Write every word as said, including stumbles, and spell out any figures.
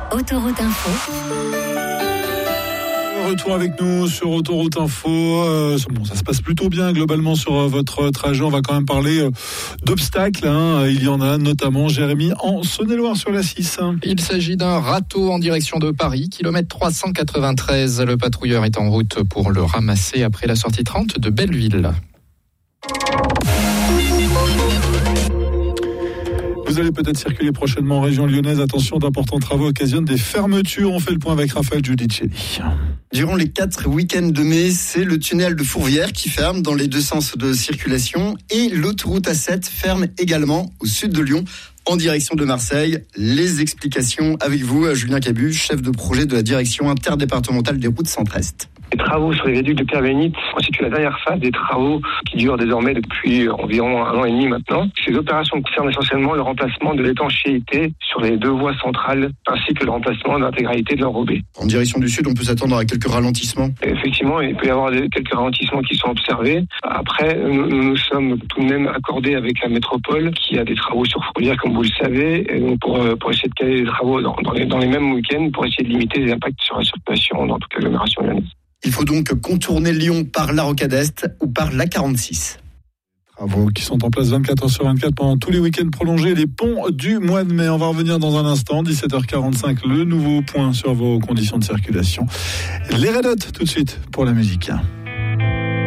Autoroute Info. Retour avec nous sur Autoroute Info. Euh, bon, ça se passe plutôt bien globalement sur euh, votre trajet. On va quand même parler euh, d'obstacles. Hein. Il y en a notamment, Jérémy, en Saône-et-Loire sur la six. Il s'agit d'un râteau en direction de Paris, kilomètre trois cent quatre-vingt-treize. Le patrouilleur est en route pour le ramasser après la sortie trente de Belleville. Vous allez peut-être circuler prochainement en région lyonnaise. Attention, d'importants travaux occasionnent des fermetures. On fait le point avec Raphaël Giudicelli. Durant les quatre week-ends de mai, c'est le tunnel de Fourvière qui ferme dans les deux sens de circulation et l'autoroute A sept ferme également au sud de Lyon en direction de Marseille. Les explications avec vous, Julien Cabu, chef de projet de la direction interdépartementale des routes Centre-Est. Les travaux sur les viaducs de Pierre-Bénite constituent la dernière phase des travaux qui durent désormais depuis environ un an et demi maintenant. Ces opérations concernent essentiellement le remplacement de l'étanchéité sur les deux voies centrales ainsi que le remplacement de l'intégralité de l'enrobé. En direction du sud, on peut s'attendre à quelques ralentissements. Effectivement, il peut y avoir quelques ralentissements qui sont observés. Après, nous nous sommes tout de même accordés avec la métropole qui a des travaux sur Fourvière, comme vous le savez, et donc pour, pour essayer de caler les travaux dans, dans, les, dans les mêmes week-ends pour essayer de limiter les impacts sur la circulation dans toute l'agglomération lyonnaise. Il faut donc contourner Lyon par la Rocade Est ou par l'A quarante-six. Travaux qui sont en place vingt-quatre heures sur vingt-quatre pendant tous les week-ends prolongés, les ponts du mois de mai. On va revenir dans un instant, dix-sept heures quarante-cinq, le nouveau point sur vos conditions de circulation. Les Red Hot tout de suite pour la musique.